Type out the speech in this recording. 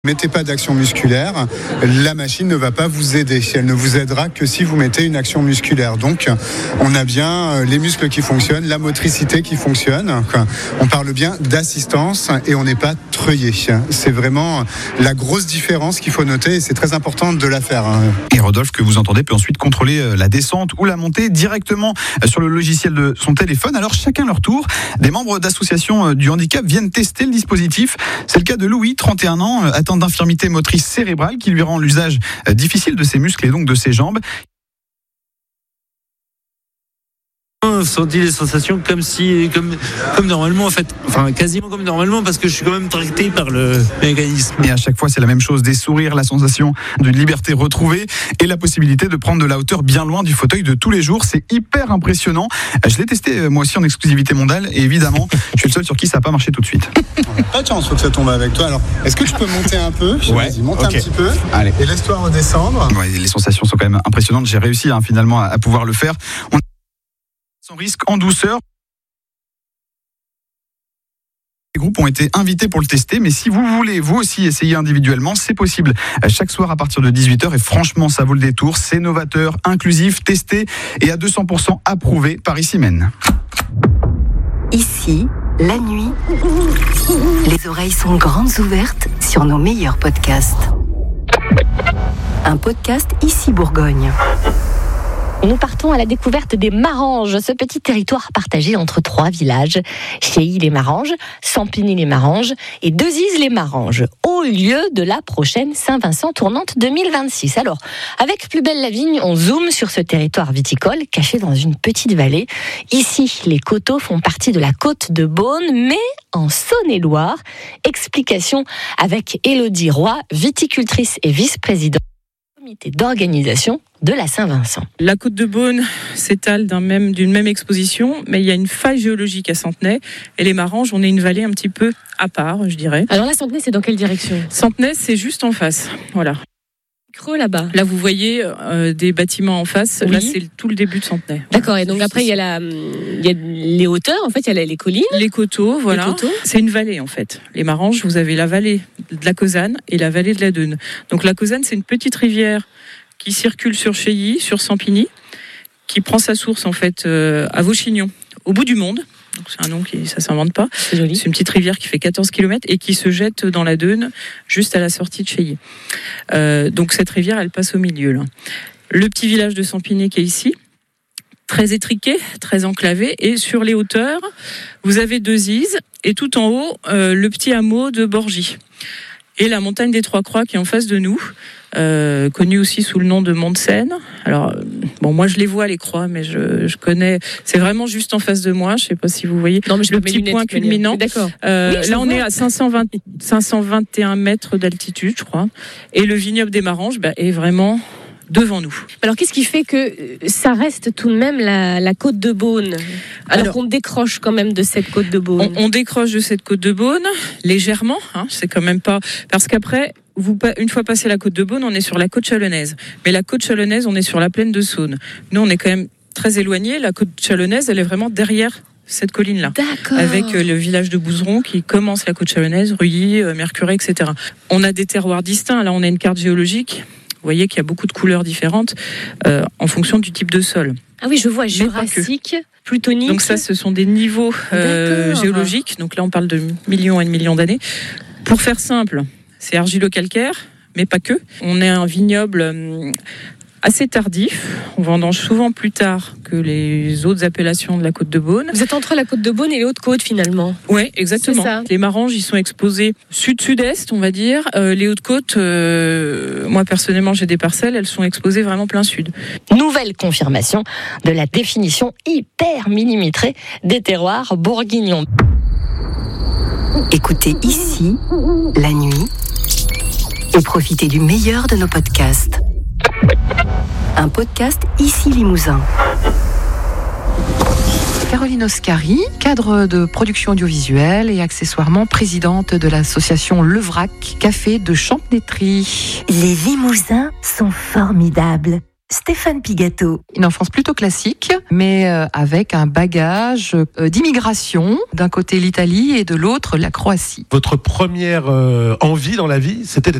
Mettez pas d'action musculaire, la machine ne va pas vous aider. Elle ne vous aidera que si vous mettez une action musculaire. Donc, on a bien les muscles qui fonctionnent, la motricité qui fonctionne. On parle bien d'assistance et on n'est pas treuillé. C'est vraiment la grosse différence qu'il faut noter et c'est très important de la faire. Et Rodolphe, que vous entendez, peut ensuite contrôler la descente ou la montée directement sur le logiciel de son téléphone. Alors, chacun leur tour. Des membres d'associations du handicap viennent tester le dispositif. C'est le cas de Louis, 31 ans, atteint d'infirmité motrice cérébrale qui lui rend l'usage difficile de ses muscles et donc de ses jambes. J'ai senti les sensations comme normalement en fait, enfin quasiment comme normalement parce que je suis quand même tracté par le mécanisme. Et à chaque fois c'est la même chose, des sourires, la sensation d'une liberté retrouvée et la possibilité de prendre de la hauteur bien loin du fauteuil de tous les jours. C'est hyper impressionnant. Je l'ai testé moi aussi en exclusivité mondiale et évidemment je suis le seul sur qui ça n'a pas marché tout de suite. Pas de chance, faut que ça tombe avec toi. Alors est-ce que tu peux monter un peu? Ouais, vas-y, monte okay. Un petit peu. Allez. Et laisse-toi redescendre. Ouais, les sensations sont quand même impressionnantes. J'ai réussi finalement à pouvoir le faire. Sans risque, en douceur. Les groupes ont été invités pour le tester, mais si vous voulez vous aussi essayer individuellement, c'est possible chaque soir à partir de 18h et franchement ça vaut le détour, c'est novateur, inclusif, testé et à 200% approuvé par Ici-Mène. Ici, la nuit, les oreilles sont grandes ouvertes sur nos meilleurs podcasts. Un podcast Ici Bourgogne. Nous partons à la découverte des Maranges, ce petit territoire partagé entre 3 villages. Chéilly-les-Maranges, Sampigny-les-Maranges et Deuzize-les-Maranges, au lieu de la prochaine Saint-Vincent tournante 2026. Alors, avec Plus belle la vigne, on zoome sur ce territoire viticole caché dans une petite vallée. Ici, les coteaux font partie de la côte de Beaune, mais en Saône-et-Loire. Explication avec Élodie Roy, viticultrice et vice-présidente du comité d'organisation de la Saint-Vincent. La côte de Beaune s'étale d'une même exposition, mais il y a une faille géologique à Centenay. Et les Maranges, on est une vallée un petit peu à part, je dirais. Alors là, Centenay, c'est dans quelle direction ? Centenay, c'est juste en face. Voilà. Creux là-bas. Là, vous voyez des bâtiments en face. Oui. Là, c'est tout le début de Centenay. D'accord. Et donc après, il y a les hauteurs. En fait, il y a les collines. Les coteaux, voilà. Les coteaux. C'est une vallée, en fait. Les Maranges, vous avez la vallée de la Causanne et la vallée de la Dheune. Donc la Causanne, c'est une petite rivière qui circule sur Chéilly, sur Sampigny, qui prend sa source en fait à Vauchignon, au bout du monde. Donc c'est un nom qui ça s'invente pas. C'est joli. C'est une petite rivière qui fait 14 km et qui se jette dans la Dheune, juste à la sortie de Chéilly. Donc cette rivière, elle passe au milieu. Là. Le petit village de Sampigny qui est ici, très étriqué, très enclavé, et sur les hauteurs, vous avez Deuzize, et tout en haut, le petit hameau de Borgy. Et la montagne des Trois Croix qui est en face de nous, connue aussi sous le nom de Mont de Seine. Alors, bon, moi je les vois les croix, mais je connais. C'est vraiment juste en face de moi. Je sais pas si vous voyez. Non, mais je le petit point culminant. D'accord. Oui, là, on est à 521 mètres d'altitude, je crois. Et le vignoble des Maranges est vraiment devant nous. Alors, qu'est-ce qui fait que ça reste tout de même la côte de Beaune, alors qu'on décroche quand même de cette côte de Beaune? On décroche de cette côte de Beaune, légèrement. C'est quand même pas... Parce qu'après, une fois passé la côte de Beaune, on est sur la côte chalonnaise. Mais la côte chalonnaise, on est sur la plaine de Saône. Nous, on est quand même très éloignés. La côte chalonnaise, elle est vraiment derrière cette colline-là. D'accord. Avec le village de Bouzeron qui commence la côte chalonnaise, Reuilly, Mercurey, etc. On a des terroirs distincts. Là, on a une carte géologique. Vous voyez qu'il y a beaucoup de couleurs différentes en fonction du type de sol. Ah oui, je vois jurassique, plutonique. Donc ça, ce sont des niveaux géologiques. Donc là, on parle de millions et de millions d'années. Pour faire simple, c'est argilo-calcaire, mais pas que. On est un vignoble assez tardif. On vendange souvent plus tard que les autres appellations de la côte de Beaune. Vous êtes entre la côte de Beaune et les Hautes-Côtes finalement. Oui, exactement. Les Maranges, ils sont exposés sud-sud-est, on va dire. Les Hautes-Côtes, moi personnellement, j'ai des parcelles, elles sont exposées vraiment plein sud. Nouvelle confirmation de la définition hyper millimétrée des terroirs bourguignons. Écoutez Ici, la nuit, et profitez du meilleur de nos podcasts. Un podcast Ici Limousin. Caroline Oscari, cadre de production audiovisuelle et accessoirement présidente de l'association Le Vrac, café de Champnétry. Les Limousins sont formidables. Stéphane Pigato. Une enfance plutôt classique, mais avec un bagage d'immigration, d'un côté l'Italie et de l'autre la Croatie. Votre première envie dans la vie, c'était d'être